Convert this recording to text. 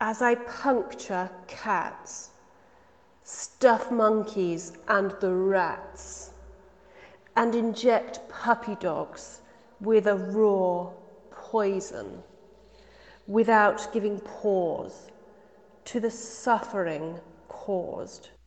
as I puncture cats, stuff monkeys and the rats, and inject puppy dogs with a raw poison, without giving pause to the suffering caused.